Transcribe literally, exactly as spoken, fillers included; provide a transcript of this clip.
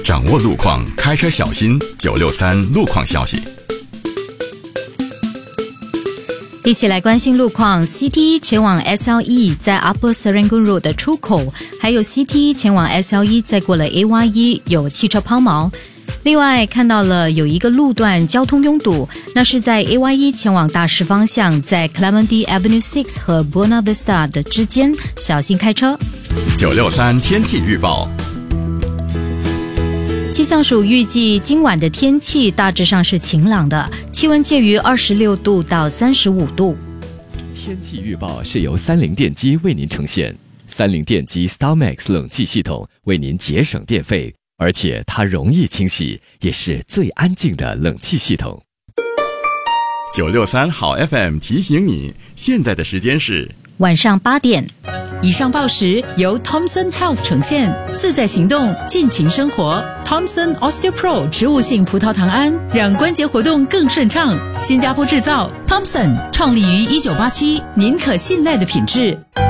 掌握路况，开车小心。九六三路况消息。 一起来关心路况 ，C T 一前往 S L E 在 Upper Serangoon Road 的出口，还有 C T 一前往 S L E 再过了 A Y 一有汽车抛锚。另外看到了有一个路段交通拥堵，那是在 A Y 一前往大市方向，在 Clementi Avenue 六和 Buena Vista 的之间，小心开车。 九六三天气预报。 气象署预计今晚的天气大致上是晴朗的，气温介于二十六度到三十五度。 天气预报是由三菱电机为您呈现，三菱电机 StarMax 冷气系统为您节省电费，而且它容易清洗，也是最安静的冷气系统。 九六三好 F M 提醒你，现在的时间是晚上八点。 以上报时由 Thomson Health 呈现，自在行动，尽情生活。Thomson OsteoPro 植物性葡萄糖胺，让关节活动更顺畅。新加坡制造 ，Thomson 创立于一九八七，您可信赖的品质。